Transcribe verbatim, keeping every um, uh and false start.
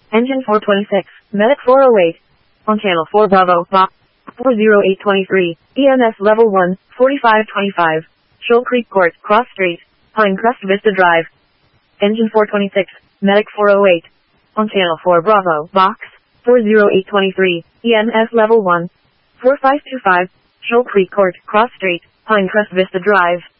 Engine four twenty-six, Medic four oh eight. On channel four Bravo, Box four oh eight twenty-three, E M S level one, forty-five twenty-five. Shoal Creek Court, Cross Street, Pinecrest Vista Drive. Engine four twenty-six, Medic four oh eight. On channel four Bravo, Box four oh eight twenty-three, E M S level one, four five two five. Shoal Creek Court, Cross Street, Pinecrest Vista Drive.